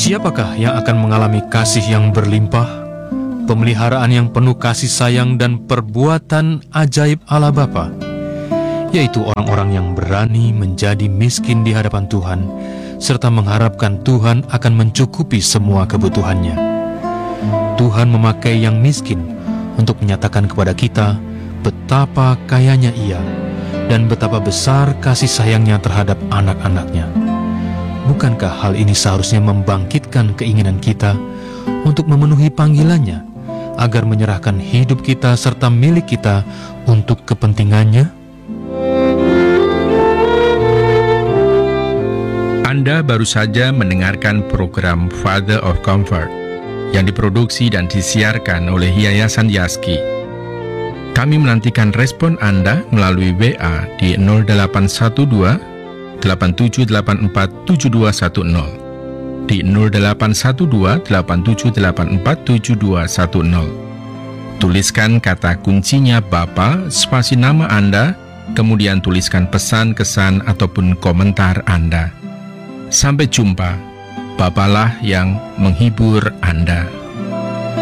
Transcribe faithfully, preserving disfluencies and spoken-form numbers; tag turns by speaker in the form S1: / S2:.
S1: Siapakah yang akan mengalami kasih yang berlimpah, pemeliharaan yang penuh kasih sayang dan perbuatan ajaib Allah Bapa? Yaitu orang-orang yang berani menjadi miskin di hadapan Tuhan, serta mengharapkan Tuhan akan mencukupi semua kebutuhannya. Tuhan memakai yang miskin untuk menyatakan kepada kita betapa kayanya Ia dan betapa besar kasih sayangnya terhadap anak-anaknya. Bukankah hal ini seharusnya membangkitkan keinginan kita untuk memenuhi panggilannya, agar menyerahkan hidup kita serta milik kita untuk kepentingannya?
S2: Anda baru saja mendengarkan program Father of Comfort yang diproduksi dan disiarkan oleh Yayasan Yaski. Kami menantikan respon Anda melalui W A di nol delapan satu dua delapan tujuh delapan empat tujuh dua satu nol, di nol delapan satu dua delapan tujuh delapan empat tujuh dua satu nol. Tuliskan kata kuncinya Bapa, spasi nama Anda, kemudian tuliskan pesan, kesan, ataupun komentar Anda. Sampai jumpa, Bapalah yang menghibur Anda.